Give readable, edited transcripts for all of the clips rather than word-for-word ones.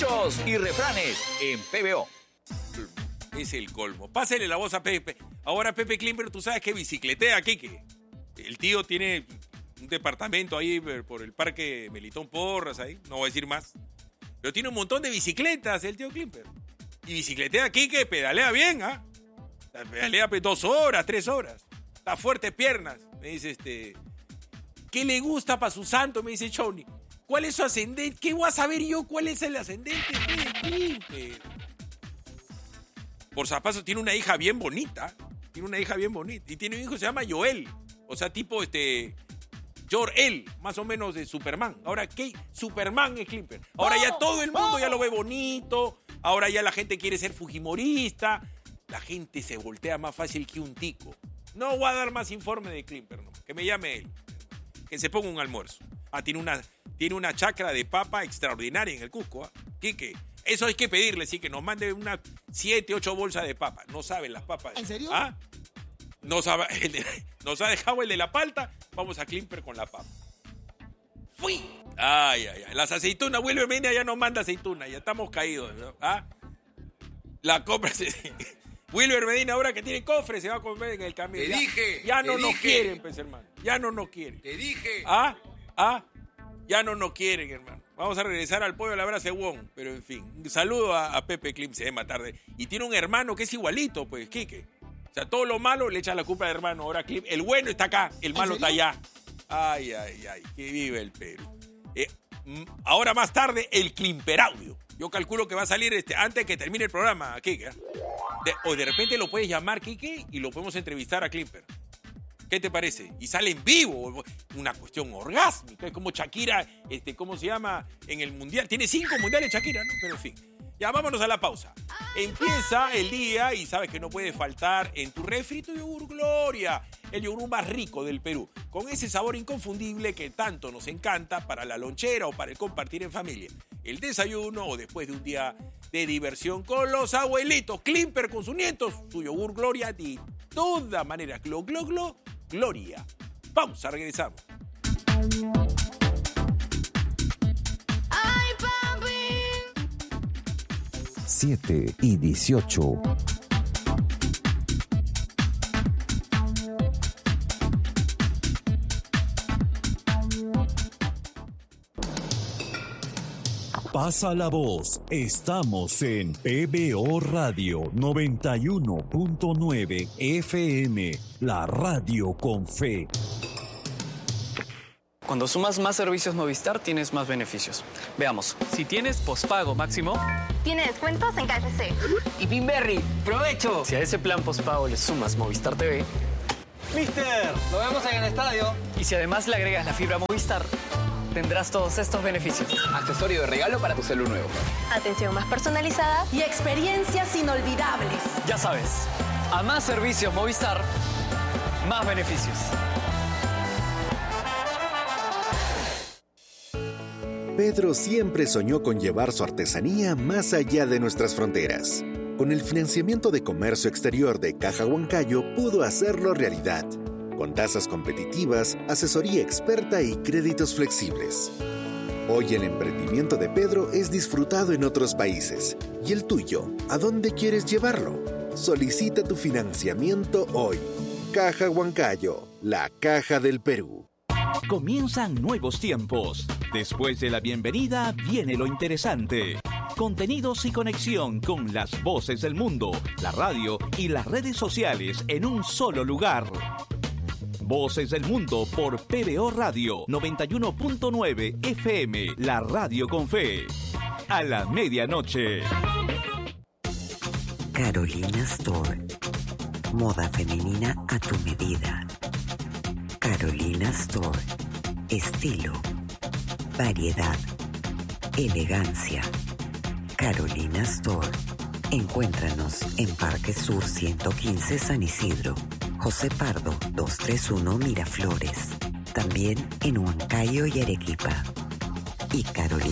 Dichos y refranes en PBO. Es el colmo. Pásale la voz a Pepe. Ahora Pepe Klimper, tú sabes que bicicletea, Quique. El tío tiene un departamento ahí por el parque Melitón Porras, ahí. No voy a decir más. Pero tiene un montón de bicicletas el tío Klimper. Y bicicletea Quique, pedalea bien, ¿ah? Pedalea 2 horas, 3 horas. Está fuerte piernas. Me dice ¿qué le gusta para su santo? Me dice Choni. ¿Cuál es su ascendente? ¿Qué voy a saber yo cuál es el ascendente de Klimper? Por zapazo tiene una hija bien bonita. Y tiene un hijo que se llama Joel. O sea, tipo Jor-El, más o menos de Superman. Ahora, ¿qué? Superman es Klimper. Ahora ya todo el mundo ya lo ve bonito. Ahora ya la gente quiere ser fujimorista. La gente se voltea más fácil que un tico. No voy a dar más informe de Klimper, no. Que me llame él. Que se ponga un almuerzo. Tiene una chacra de papa extraordinaria en el Cusco, ¿ah? Quique, eso hay que pedirle, sí, que nos mande unas 7, 8 bolsas de papa. No saben las papas. ¿En serio? ¿Ah? Nos ha dejado el de la palta. Vamos a Klimper con la papa. ¡Fui! Ay. Las aceitunas, Wilber Medina ya no manda aceitunas. Ya estamos caídos, ¿no? ¿Ah? La compra... Wilber Medina, ahora que tiene cofre, se va a comer en el camino. Ya no nos quieren, pues, hermano. Ya no nos quieren. Te dije. Ya no nos quieren, hermano. Vamos a regresar al pollo a la brasa de Wong. Pero, en fin, un saludo a Pepe Klim, se llama tarde. Y tiene un hermano que es igualito, pues, Quique. O sea, todo lo malo le echa la culpa al hermano. Ahora Klim, el bueno está acá, el malo está allá. Ay, que vive el Perú. Ahora más tarde, el Klimperaudio. Yo calculo que va a salir antes que termine el programa, Quique. O de repente lo puedes llamar, Quique, y lo podemos entrevistar a Klimper. ¿Qué te parece? Y sale en vivo, una cuestión orgásmica. Es como Shakira, ¿cómo se llama? En el mundial. Tiene 5 mundiales Shakira, ¿no? Pero en fin. Ya, vámonos a la pausa. Empieza el día y sabes que no puede faltar en tu refri tu yogur Gloria, el yogur más rico del Perú, con ese sabor inconfundible que tanto nos encanta para la lonchera o para el compartir en familia. El desayuno o después de un día de diversión con los abuelitos. Klimper con sus nietos, su yogur Gloria de todas maneras. Gloria. Pausa, regresamos. 7:18. Pasa la voz. Estamos en PBO Radio 91.9 FM, la radio con fe. Cuando sumas más servicios Movistar, tienes más beneficios. Veamos. Si tienes pospago máximo, tiene descuentos en KFC. Y Pinberry, ¡provecho! Si a ese plan pospago le sumas Movistar TV, ¡Mister! ¡Lo vemos en el estadio! Y si además le agregas la fibra Movistar, tendrás todos estos beneficios. Accesorio de regalo para tu celu nuevo. Atención más personalizada y experiencias inolvidables. Ya sabes, a más servicios Movistar, más beneficios. Pedro siempre soñó con llevar su artesanía más allá de nuestras fronteras. Con el financiamiento de comercio exterior de Caja Huancayo pudo hacerlo realidad. Con tasas competitivas, asesoría experta y créditos flexibles. Hoy el emprendimiento de Pedro es disfrutado en otros países. ¿Y el tuyo? ¿A dónde quieres llevarlo? Solicita tu financiamiento hoy. Caja Huancayo, la caja del Perú. Comienzan nuevos tiempos. Después de la bienvenida viene lo interesante. Contenidos y conexión con las voces del mundo, la radio y las redes sociales en un solo lugar. Voces del Mundo por PBO Radio 91.9 FM, la radio con fe. A la medianoche. Carolina Store. Moda femenina a tu medida. Carolina Store. Estilo, variedad, elegancia. Carolina Store. Encuéntranos en Parque Sur 115 San Isidro, José Pardo 231 Miraflores. También en Huancayo y Arequipa. Y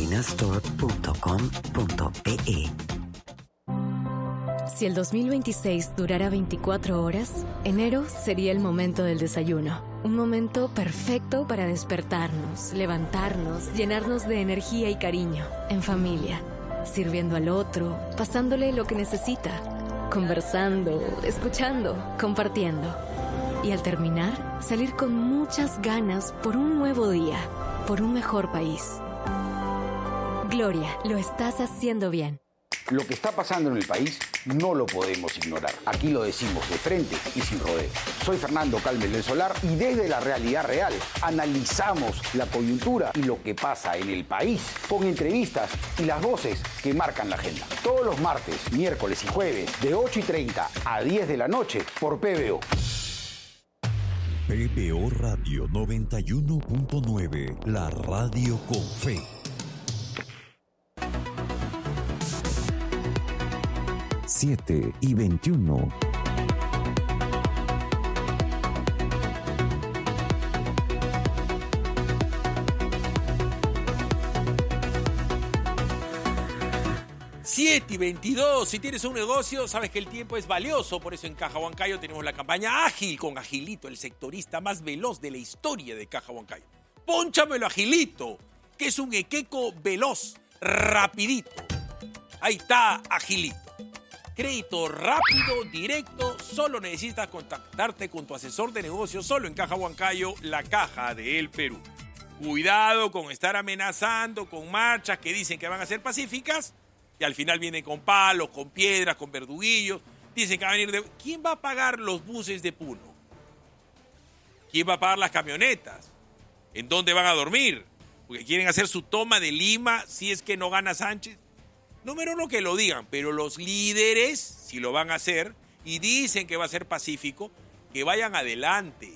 carolinastore.com.pe. Si el 2026 durara 24 horas, enero sería el momento del desayuno. Un momento perfecto para despertarnos, levantarnos, llenarnos de energía y cariño, en familia. sirviendo al otro, pasándole lo que necesita, conversando, escuchando, compartiendo. Y al terminar, salir con muchas ganas por un nuevo día, por un mejor país. Gloria, lo estás haciendo bien. Lo que está pasando en el país no lo podemos ignorar. Aquí lo decimos de frente y sin rodeos. Soy Fernando Calmes del Solar y desde la realidad real analizamos la coyuntura y lo que pasa en el país con entrevistas y las voces que marcan la agenda. Todos los martes, miércoles y jueves de 8:30 a 10 de la noche por PBO. PBO Radio 91.9, la radio con fe. 7:21. Siete y 22. Si tienes un negocio, sabes que el tiempo es valioso. Por eso en Caja Huancayo tenemos la campaña Ágil con Agilito, el sectorista más veloz de la historia de Caja Huancayo. Pónchamelo Agilito, que es un equeco veloz, rapidito. Ahí está Agilito. Crédito rápido, directo, solo necesitas contactarte con tu asesor de negocios solo en Caja Huancayo, la caja del Perú. Cuidado con estar amenazando con marchas que dicen que van a ser pacíficas y al final vienen con palos, con piedras, con verduguillos. Dicen que van a venir de... ¿Quién va a pagar los buses de Puno? ¿Quién va a pagar las camionetas? ¿En dónde van a dormir? Porque quieren hacer su toma de Lima si es que no gana Sánchez. Número uno, que lo digan, pero los líderes, si lo van a hacer, y dicen que va a ser pacífico, que vayan adelante.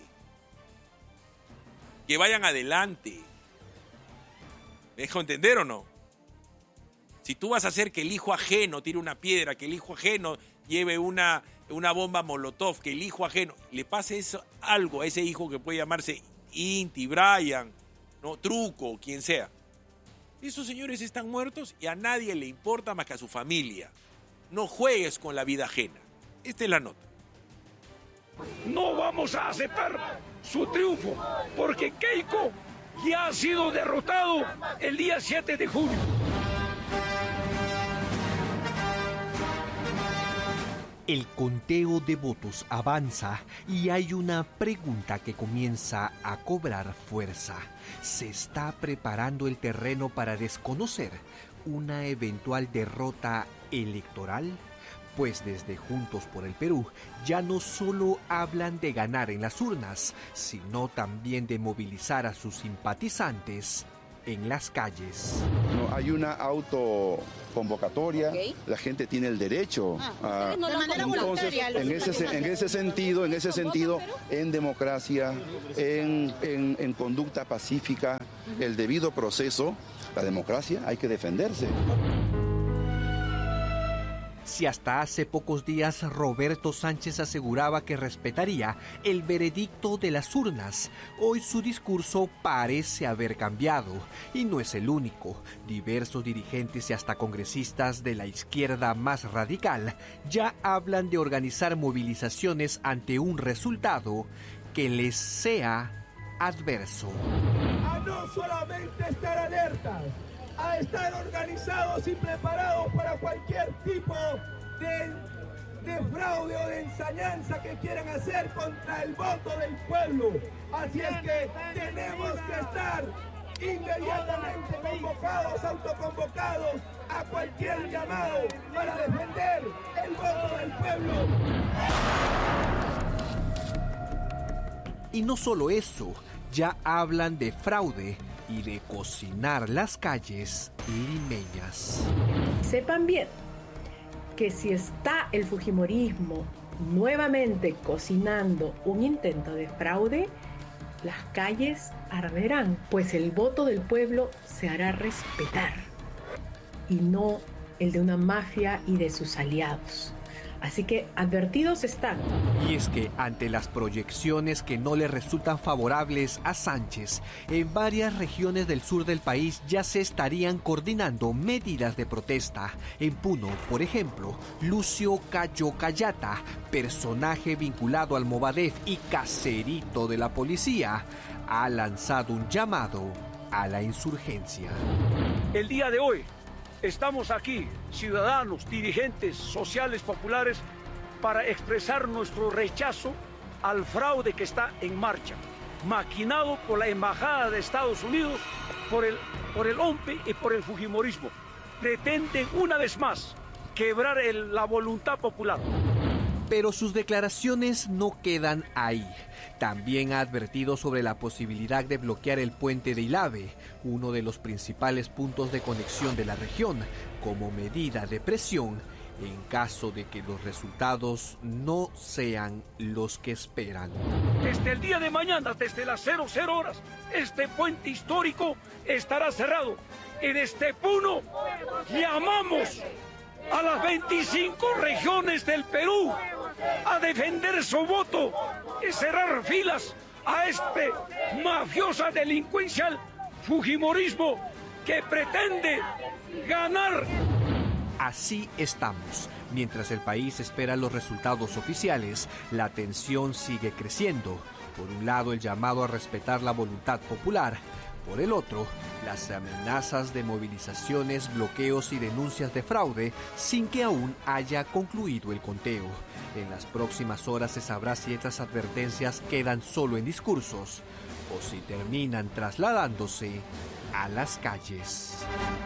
Que vayan adelante. ¿Me dejo entender o no? Si tú vas a hacer que el hijo ajeno tire una piedra, que el hijo ajeno lleve una bomba molotov, que el hijo ajeno le pase eso, algo a ese hijo que puede llamarse Inti, Brian, ¿no? Truco, quien sea. Esos señores están muertos y a nadie le importa más que a su familia. No juegues con la vida ajena. Esta es la nota. No vamos a aceptar su triunfo, porque Keiko ya ha sido derrotado el día 7 de junio. El conteo de votos avanza y hay una pregunta que comienza a cobrar fuerza. ¿Se está preparando el terreno para desconocer una eventual derrota electoral? Pues desde Juntos por el Perú ya no solo hablan de ganar en las urnas, sino también de movilizar a sus simpatizantes en las calles. No, hay una autoconvocatoria, la gente tiene el derecho a... No, de manera voluntaria. En ese sentido, en democracia, en conducta pacífica, el debido proceso, la democracia hay que defenderse. Si hasta hace pocos días Roberto Sánchez aseguraba que respetaría el veredicto de las urnas, hoy su discurso parece haber cambiado. Y no es el único. Diversos dirigentes y hasta congresistas de la izquierda más radical ya hablan de organizar movilizaciones ante un resultado que les sea adverso. A no solamente estar alertas, a estar organizados y preparados para cualquier tipo de fraude o de ensañanza que quieran hacer contra el voto del pueblo. Así es que tenemos que estar inmediatamente convocados, autoconvocados a cualquier llamado para defender el voto del pueblo. Y no solo eso, ya hablan de fraude y de cocinar las calles limeñas. Sepan bien que si está el fujimorismo nuevamente cocinando un intento de fraude, las calles arderán, pues el voto del pueblo se hará respetar y no el de una mafia y de sus aliados. Así que advertidos están. Y es que ante las proyecciones que no le resultan favorables a Sánchez, en varias regiones del sur del país ya se estarían coordinando medidas de protesta. En Puno, por ejemplo, Lucio Cayo Cayata, personaje vinculado al Movadef y caserito de la policía, ha lanzado un llamado a la insurgencia. El día de hoy Estamos aquí, ciudadanos, dirigentes sociales populares, para expresar nuestro rechazo al fraude que está en marcha, maquinado por la Embajada de Estados Unidos, por el OMPE y por el fujimorismo. Pretenden una vez más quebrar la voluntad popular. Pero sus declaraciones no quedan ahí. También ha advertido sobre la posibilidad de bloquear el puente de Ilave, uno de los principales puntos de conexión de la región, como medida de presión en caso de que los resultados no sean los que esperan. Desde el día de mañana, desde las 00 horas, este puente histórico estará cerrado. En este Puno llamamos a las 25 regiones del Perú a defender su voto y cerrar filas a este mafiosa delincuencial fujimorismo que pretende ganar. Así estamos. Mientras el país espera los resultados oficiales, la tensión sigue creciendo. Por un lado, el llamado a respetar la voluntad popular. Por el otro, las amenazas de movilizaciones, bloqueos y denuncias de fraude sin que aún haya concluido el conteo. En las próximas horas se sabrá si estas advertencias quedan solo en discursos o si terminan trasladándose a las calles.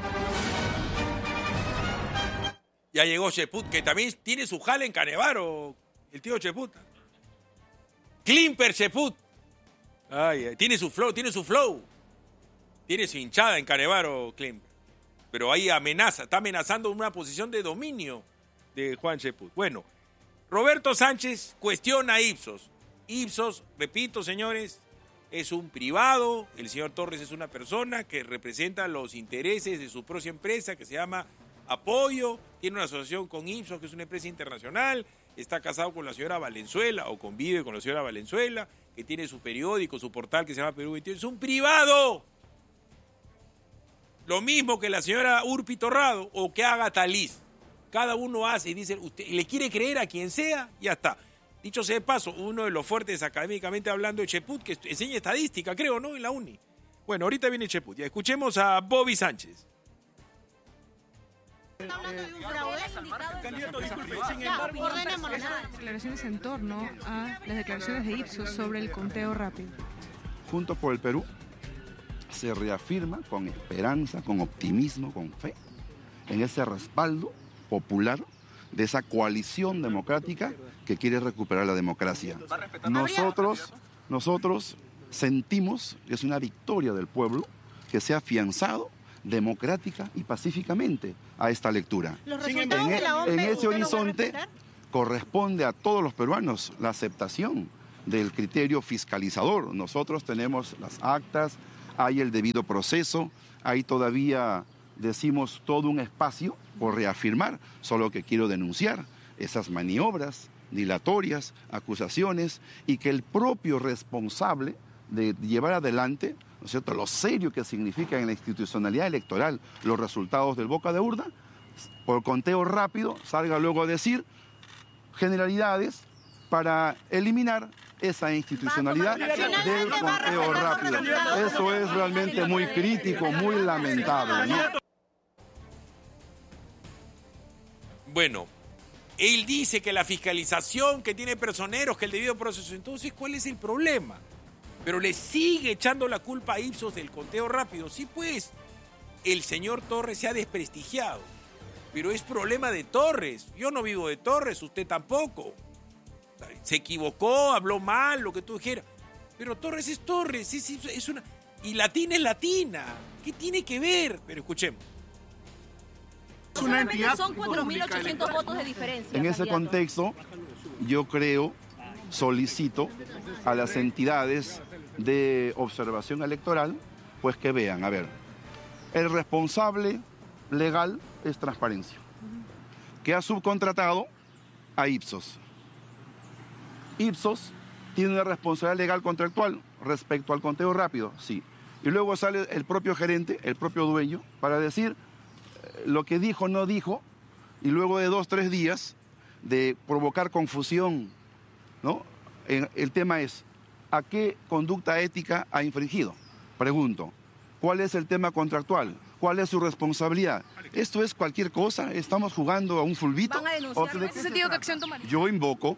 Ya llegó Cheput, que también tiene su jale en Canevaro, el tío Cheput. Klimper Cheput. Ay, tiene su flow. Tiene su hinchada en Canevaro, Klimper. Pero ahí está amenazando una posición de dominio de Juan Cheput. Bueno, Roberto Sánchez cuestiona a Ipsos. Ipsos, repito, señores, es un privado. El señor Torres es una persona que representa los intereses de su propia empresa, que se llama Apoyo. Tiene una asociación con Ipsos, que es una empresa internacional. Está casado con la señora Valenzuela, o convive con la señora Valenzuela, que tiene su periódico, su portal que se llama Perú 21. Es un privado. Lo mismo que la señora Urpi Torrado o que haga Taliz. Cada uno hace y dice, usted le quiere creer a quien sea, ya está. Dicho sea de paso, uno de los fuertes académicamente hablando de Cheput, que enseña estadística, creo, ¿no? En la uni. Bueno, ahorita viene Cheput. Ya escuchemos a Bobby Sánchez. Declaraciones en torno a las declaraciones de Ipsos sobre el conteo rápido. Juntos por el Perú se reafirma con esperanza, con optimismo, con fe, en ese respaldo popular de esa coalición democrática que quiere recuperar la democracia. Nosotros sentimos que es una victoria del pueblo que se ha afianzado democrática y pacíficamente a esta lectura. En ese horizonte corresponde a todos los peruanos la aceptación del criterio fiscalizador. Nosotros tenemos las actas, hay el debido proceso, hay todavía, decimos, todo un espacio por reafirmar, solo que quiero denunciar esas maniobras dilatorias, acusaciones, y que el propio responsable de llevar adelante, ¿no es cierto?, lo serio que significa en la institucionalidad electoral los resultados del boca de urna, por conteo rápido salga luego a decir generalidades para eliminar esa institucionalidad del conteo rápido. Eso es realmente muy crítico, muy lamentable, ¿no? Bueno, él dice que la fiscalización, que tiene personeros, que el debido proceso. Entonces, ¿cuál es el problema? Pero le sigue echando la culpa a Ipsos del conteo rápido. Sí, pues, el señor Torres se ha desprestigiado. Pero es problema de Torres. Yo no vivo de Torres, usted tampoco. Se equivocó, habló mal, lo que tú dijeras. Pero Torres es Torres, es una... Y Latina es Latina. ¿Qué tiene que ver? Pero escuchemos. Son 4.800 votos de diferencia. En ese contexto, yo solicito a las entidades de observación electoral, pues que vean, a ver, el responsable legal es Transparencia, que ha subcontratado a Ipsos. Ipsos tiene una responsabilidad legal contractual respecto al conteo rápido, sí. Y luego sale el propio gerente, el propio dueño, para decir lo que dijo, no dijo, y luego de 2-3 días de provocar confusión, ¿no? El tema es, ¿a qué conducta ética ha infringido? Pregunto, ¿cuál es el tema contractual? ¿Cuál es su responsabilidad? Esto es cualquier cosa, estamos jugando a un fulbito. ¿Van a denunciar en ese sentido qué acción tomarían? Yo invoco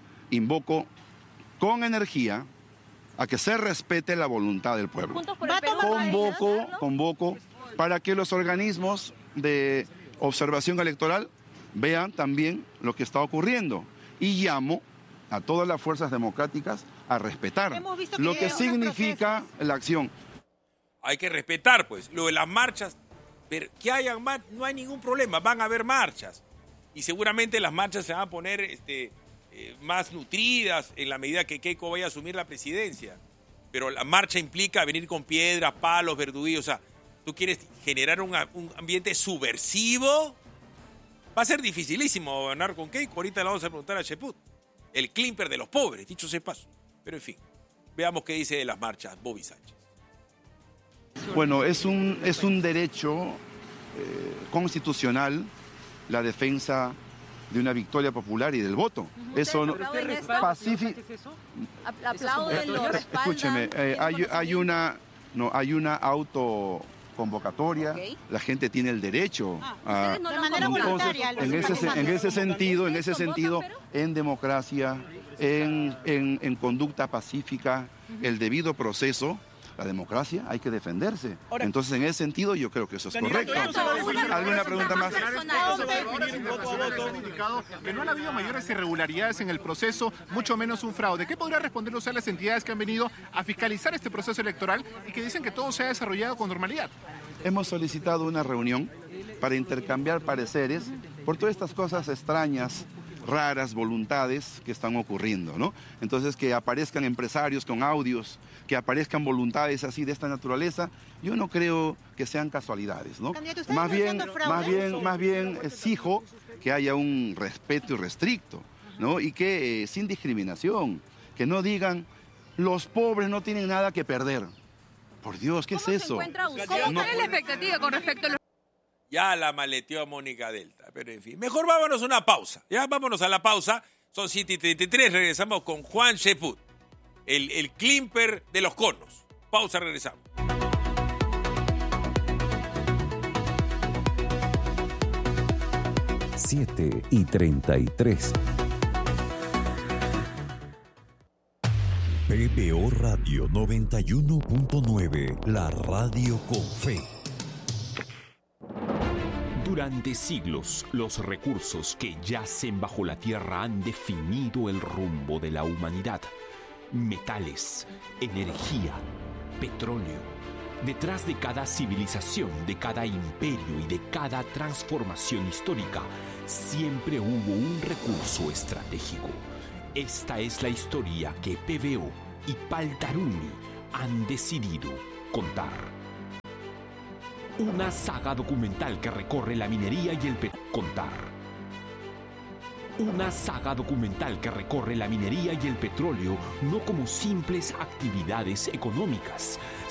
con energía a que se respete la voluntad del pueblo. Convoco para que los organismos de observación electoral vean también lo que está ocurriendo. Y llamo a todas las fuerzas democráticas a respetar lo que significa la acción. Hay que respetar, pues. Lo de las marchas, pero que hayan marchas, no hay ningún problema, van a haber marchas. Y seguramente las marchas se van a poner más nutridas en la medida que Keiko vaya a asumir la presidencia. Pero la marcha implica venir con piedras, palos, verduguillos. O sea, tú quieres generar un ambiente subversivo. Va a ser dificilísimo gobernar con Keiko. Ahorita le vamos a preguntar a Cheput. El Klimper de los pobres, dicho sea paso. Pero en fin, veamos qué dice de las marchas Bobby Sánchez. Bueno, es un derecho constitucional la defensa de una victoria popular y del voto. Eso no pacífico. Aplauden, lo respaldan. Escúcheme, hay una autoconvocatoria. Okay. La gente tiene el derecho a, no de manera voluntaria. En ese sentido, en democracia, en conducta pacífica, el debido proceso. La democracia hay que defenderse. Entonces, en ese sentido, yo creo que eso es correcto. ¿Alguna pregunta más? Que no han habido mayores irregularidades en el proceso, mucho menos un fraude. ¿Qué podría responder usted a las entidades que han venido a fiscalizar este proceso electoral y que dicen que todo se ha desarrollado con normalidad? Hemos solicitado una reunión para intercambiar pareceres por todas estas cosas extrañas, raras voluntades que están ocurriendo, ¿no? Entonces, que aparezcan empresarios con audios, que aparezcan voluntades así de esta naturaleza, yo no creo que sean casualidades, ¿no? Más bien exijo que haya un respeto irrestricto, ¿no? Y que sin discriminación, que no digan los pobres no tienen nada que perder. Por Dios, ¿qué es eso? ¿Cómo está la expectativa con respecto a los... Ya la maleteó a Mónica Delta, pero en fin. Mejor vámonos a una pausa. Ya vámonos a la pausa. Son 7:33. Regresamos con Juan Cheput, el Klimper de los conos. Pausa, regresamos. Siete y 33. PBO Radio 91.9, la radio con fe. Durante siglos, los recursos que yacen bajo la tierra han definido el rumbo de la humanidad. Metales, energía, petróleo. Detrás de cada civilización, de cada imperio y de cada transformación histórica, siempre hubo un recurso estratégico. Esta es la historia que PBO y Paltaruni han decidido contar. Una saga documental que recorre la minería y el Una saga documental que recorre la minería y el petróleo no como simples actividades económicas,